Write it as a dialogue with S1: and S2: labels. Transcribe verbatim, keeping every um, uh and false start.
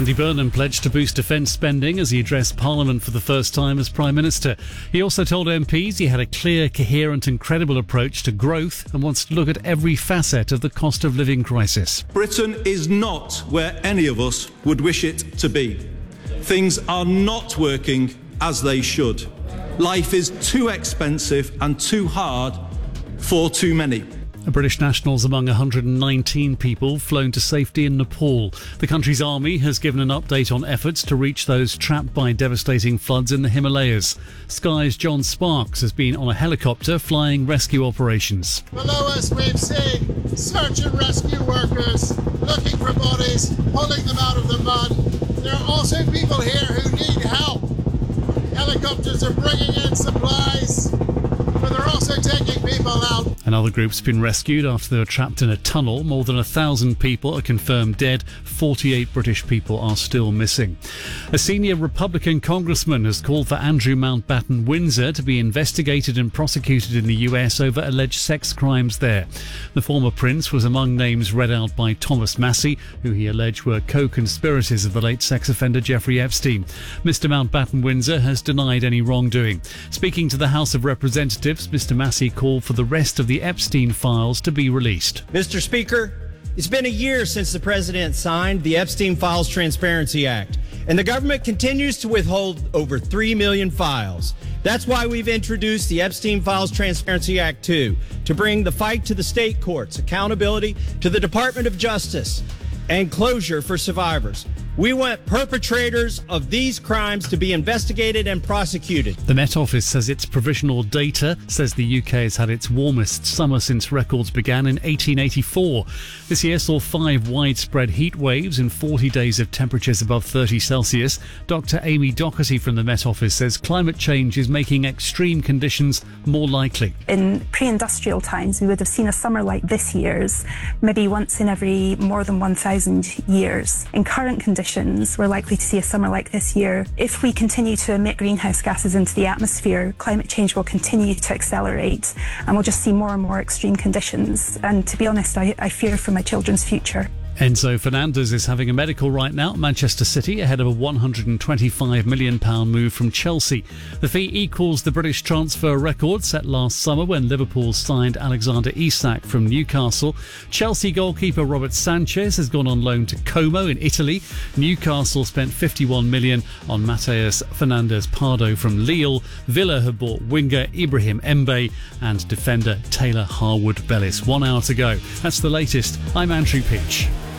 S1: Andy Burnham pledged to boost defence spending as he addressed Parliament for the first time as Prime Minister. He also told M Ps he had a clear, coherent and credible approach to growth and wants to look at every facet of the cost of living crisis.
S2: Britain is not where any of us would wish it to be. Things are not working as they should. Life is too expensive and too hard for too many.
S1: British nationals among one hundred nineteen people flown to safety in Nepal. The country's army has given an update on efforts to reach those trapped by devastating floods in the Himalayas. Sky's John Sparks has been on a helicopter flying rescue operations.
S3: Below us we've seen search and rescue workers looking for bodies, pulling them out of the mud. There are also people here who need help. Helicopters are bringing in supplies, but they're also taking people out.
S1: Another group's been rescued after they were trapped in a tunnel. More than a thousand people are confirmed dead. forty-eight British people are still missing. A senior Republican congressman has called for Andrew Mountbatten Windsor to be investigated and prosecuted in the U S over alleged sex crimes there. The former prince was among names read out by Thomas Massey, who he alleged were co-conspirators of the late sex offender Jeffrey Epstein. Mister Mountbatten Windsor has denied any wrongdoing. Speaking to the House of Representatives, Mister Massey called for the rest of the Epstein files to be released.
S4: Mister Speaker, it's been a year since the President signed the Epstein Files Transparency Act, and the government continues to withhold over three million files. That's why we've introduced the Epstein Files Transparency Act two, to bring the fight to the state courts, accountability to the Department of Justice, and closure for survivors. We want perpetrators of these crimes to be investigated and prosecuted.
S1: The Met Office says its provisional data says the U K has had its warmest summer since records began in eighteen eighty-four. This year saw five widespread heat waves and forty days of temperatures above thirty Celsius. Doctor Amy Doherty from the Met Office says climate change is making extreme conditions more likely.
S5: In pre-industrial times, we would have seen a summer like this year's maybe once in every more than one thousand years. In current conditions, we're likely to see a summer like this year. If we continue to emit greenhouse gases into the atmosphere, climate change will continue to accelerate and we'll just see more and more extreme conditions. And to be honest, I, I fear for my children's future.
S1: Enzo Fernandez is having a medical right now at Manchester City ahead of a one hundred twenty-five million pounds move from Chelsea. The fee equals the British transfer record set last summer when Liverpool signed Alexander Isak from Newcastle. Chelsea goalkeeper Robert Sanchez has gone on loan to Como in Italy. Newcastle spent fifty-one million pounds on Mateus Fernandez Pardo from Lille. Villa have bought winger Ibrahim Mbe and defender Taylor Harwood Bellis. One hour to go. That's the latest. I'm Andrew Peach.